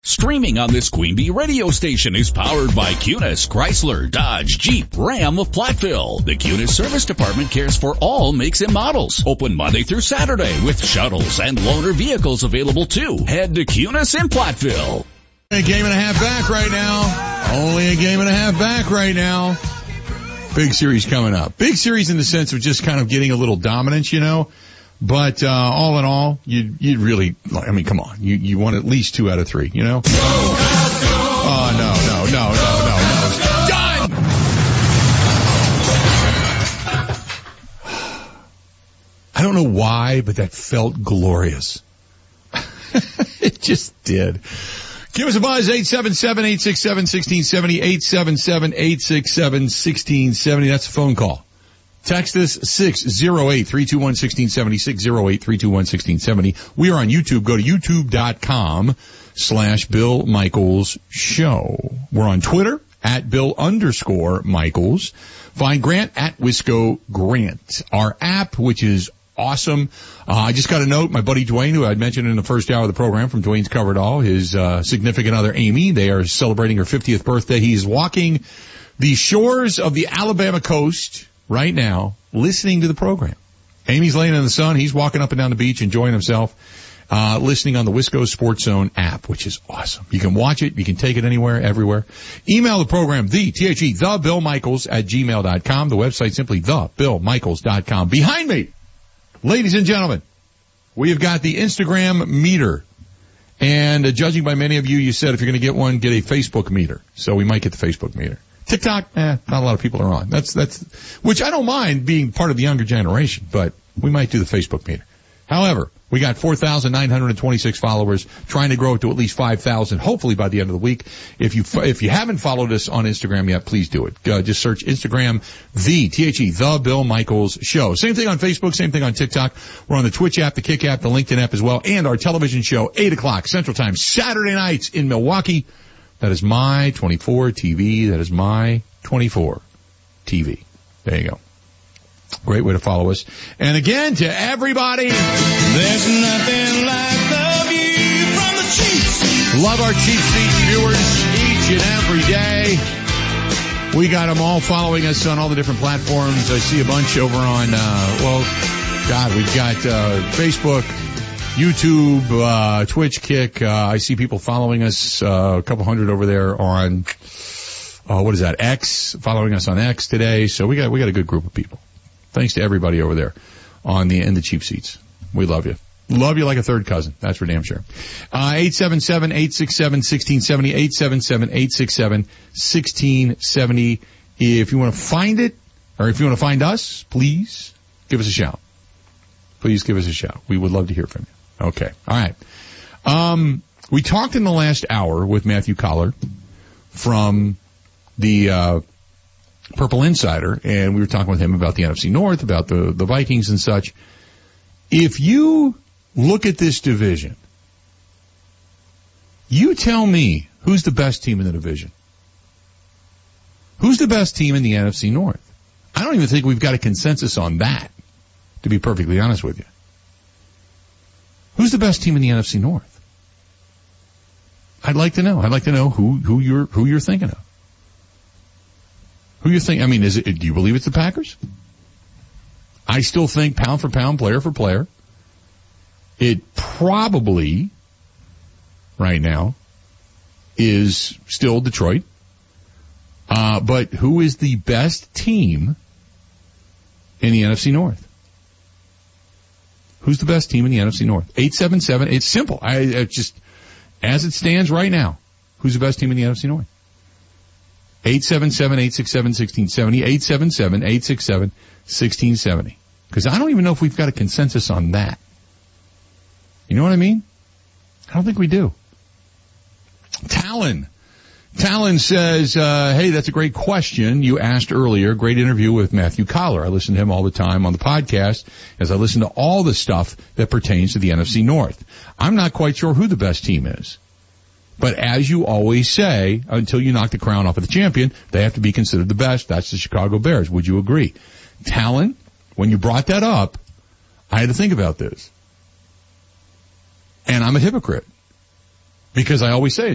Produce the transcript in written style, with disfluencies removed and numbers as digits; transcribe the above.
Streaming on this Queen Bee radio station is powered by Cunis, Chrysler, Dodge, Jeep, Ram of Platteville. The Cunis Service Department cares for all makes and models. Open Monday through Saturday with shuttles and loaner vehicles available too. Head to Cunis in Platteville. A game and a half back right now. Only a game and a half back right now. Big series coming up. Big series in the sense of just kind of getting a little dominance, you know. But all in all, you'd really, I mean, come on. You want at least 2 out of 3, you know? Oh, no. Done! I don't know why, but that felt glorious. It just did. Give us a buzz, 877-867-1670, 877-867-1670. That's a phone call. Text us 608-321-1670, 608-321-1670. We are on YouTube. Go to youtube.com/Bill Michaels Show. We're on Twitter at Bill_Michaels. Find Grant at Wisco Grant. Our app, which is awesome. I just got a note. My buddy Dwayne, who I'd mentioned in the first hour of the program from Dwayne's Cover It All, his significant other Amy, they are celebrating her 50th birthday. He's walking the shores of the Alabama coast right now, listening to the program. Amy's laying in the sun. He's walking up and down the beach, enjoying himself, listening on the Wisco Sports Zone app, which is awesome. You can watch it. You can take it anywhere, everywhere. Email the program, thebillmichaels@gmail.com. The website simply thebillmichaels.com. Behind me, ladies and gentlemen, we have got the Instagram meter. And judging by many of you, you said if you're going to get one, get a Facebook meter. So we might get the Facebook meter. TikTok, not a lot of people are on. That's, which I don't mind being part of the younger generation, but we might do the Facebook meter. However, we got 4,926 followers, trying to grow it to at least 5,000, hopefully by the end of the week. If you haven't followed us on Instagram yet, please do it. Just search Instagram, the Bill Michaels Show. Same thing on Facebook, same thing on TikTok. We're on the Twitch app, the Kick app, the LinkedIn app as well, and our television show, 8 o'clock Central Time, Saturday nights in Milwaukee. That is my 24 TV. That is my 24 TV. There you go. Great way to follow us. And again, to everybody, there's nothing like the view from the Chiefs. Love our Chief Seat viewers each and every day. We got them all following us on all the different platforms. I see a bunch over on, we've got Facebook, YouTube, Twitch, Kick. I see people following us, a couple hundred over there on, X, following us on X today. So we got a good group of people. Thanks to everybody over there in the cheap seats. We love you. Love you like a third cousin. That's for damn sure. 877-867-1670, 877-867-1670. If you want to find it, or if you want to find us, please give us a shout. Please give us a shout. We would love to hear from you. Okay. All right. We talked in the last hour with Matthew Coller from the Purple Insider, and we were talking with him about the NFC North, about the Vikings and such. If you look at this division, you tell me who's the best team in the division. Who's the best team in the NFC North? I don't even think we've got a consensus on that, to be perfectly honest with you. Who's the best team in the NFC North? I'd like to know. I'd like to know who you're thinking of. Who you think? I mean, do you believe it's the Packers? I still think pound for pound, player for player, it probably right now is still Detroit. But who is the best team in the NFC North? Who's the best team in the NFC North? 877. It's simple. I just, as it stands right now, who's the best team in the NFC North? 877-867-1670, 877-867-1670. Because I don't even know if we've got a consensus on that. You know what I mean? I don't think we do. Talon says, hey, that's a great question you asked earlier. Great interview with Matthew Coller. I listen to him all the time on the podcast as I listen to all the stuff that pertains to the NFC North. I'm not quite sure who the best team is. But as you always say, until you knock the crown off of the champion, they have to be considered the best. That's the Chicago Bears. Would you agree? Talon, when you brought that up, I had to think about this. And I'm a hypocrite. Because I always say